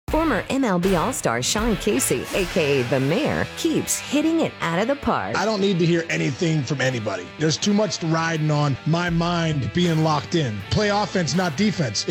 Former MLB All-Star Sean Casey, a.k.a. The Mayor, keeps hitting it out of the park. I don't need to hear anything from anybody. There's too much riding on my mind being locked in. Play offense, not defense.